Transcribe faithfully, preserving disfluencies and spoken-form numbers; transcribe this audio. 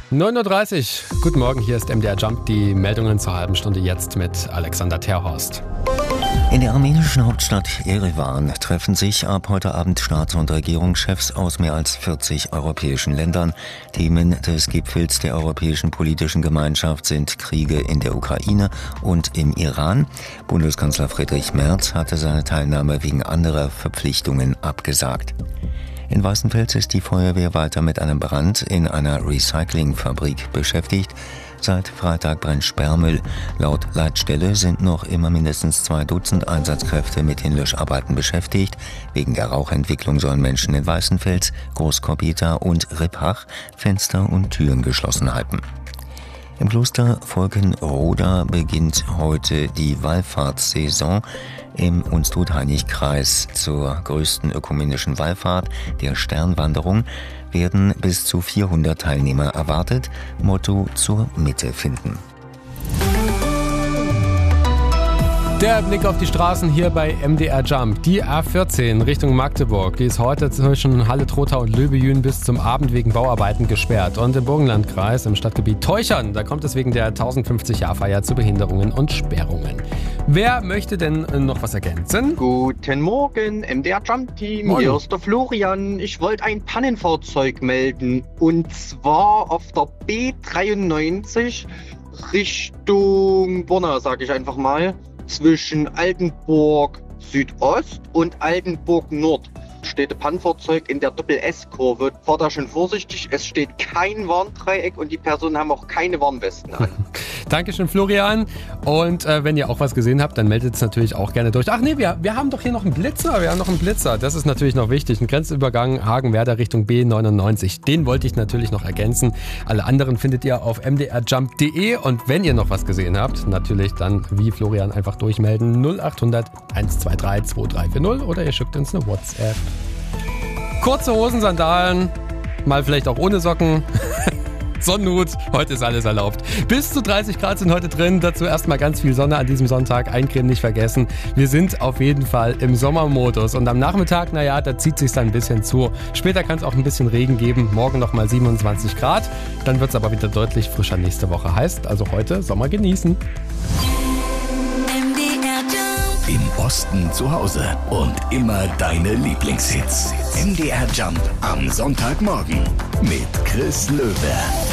neun Uhr dreißig, guten Morgen, hier ist M D R Jump, die Meldungen zur halben Stunde jetzt mit Alexander Terhorst. In der armenischen Hauptstadt Yerevan treffen sich ab heute Abend Staats- und Regierungschefs aus mehr als vierzig europäischen Ländern. Themen des Gipfels der Europäischen Politischen Gemeinschaft sind Kriege in der Ukraine und im Iran. Bundeskanzler Friedrich Merz hatte seine Teilnahme wegen anderer Verpflichtungen abgesagt. In Weißenfels ist die Feuerwehr weiter mit einem Brand in einer Recyclingfabrik beschäftigt. Seit Freitag brennt Sperrmüll. Laut Leitstelle sind noch immer mindestens zwei Dutzend Einsatzkräfte mit den Löscharbeiten beschäftigt. Wegen der Rauchentwicklung sollen Menschen in Weißenfels, Großkorbita und Rippach Fenster und Türen geschlossen halten. Im Kloster Volkenroda beginnt heute die Wallfahrtssaison im Unstrut-Hainich-Kreis. Zur größten ökumenischen Wallfahrt, der Sternwanderung, werden bis zu vierhundert Teilnehmer erwartet. Motto: zur Mitte finden. Der Blick auf die Straßen hier bei M D R Jump. Die A vierzehn Richtung Magdeburg, die ist heute zwischen Halle-Trotha und Löbejün bis zum Abend wegen Bauarbeiten gesperrt. Und im Burgenlandkreis, im Stadtgebiet Teuchern, da kommt es wegen der tausendfünfzig-Jahr-Feier zu Behinderungen und Sperrungen. Wer möchte denn noch was ergänzen? Guten Morgen, M D R Jump Team. Hier ist der Florian. Ich wollte ein Pannenfahrzeug melden. Und zwar auf der B dreiundneunzig Richtung Borna, sage ich einfach mal. Zwischen Altenburg Südost und Altenburg Nord steht ein Pannenfahrzeug in der Doppel-S-Kurve. Fahrt da schön vorsichtig, es steht kein Warndreieck und die Personen haben auch keine Warnwesten an. Dankeschön, Florian. Und äh, wenn ihr auch was gesehen habt, dann meldet es natürlich auch gerne durch. Ach nee, wir, wir haben doch hier noch einen Blitzer. Wir haben noch einen Blitzer. Das ist natürlich noch wichtig. Ein Grenzübergang Hagen-Werder Richtung B neunundneunzig. Den wollte ich natürlich noch ergänzen. Alle anderen findet ihr auf m d r jump punkt d e. Und wenn ihr noch was gesehen habt, natürlich dann wie Florian einfach durchmelden. null acht hundert eins zwei drei zwei drei vier null oder ihr schickt uns eine WhatsApp. Kurze Hosen, Sandalen, mal vielleicht auch ohne Socken. Sonnenhut, heute ist alles erlaubt. Bis zu dreißig Grad sind heute drin, dazu erstmal ganz viel Sonne an diesem Sonntag, eincremen nicht vergessen. Wir sind auf jeden Fall im Sommermodus und am Nachmittag, naja, da zieht sich dann ein bisschen zu. Später kann es auch ein bisschen Regen geben, morgen nochmal siebenundzwanzig Grad, dann wird es aber wieder deutlich frischer nächste Woche. Heißt also heute Sommer genießen. Im Osten zu Hause und immer deine Lieblingshits. M D R Jump am Sonntagmorgen mit Chris Löwe.